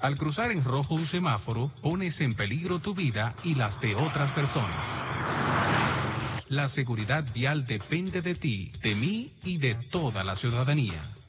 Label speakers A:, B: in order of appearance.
A: Al cruzar en rojo un semáforo, pones en peligro tu vida y las de otras personas. La seguridad vial depende de ti, de mí y de toda la ciudadanía.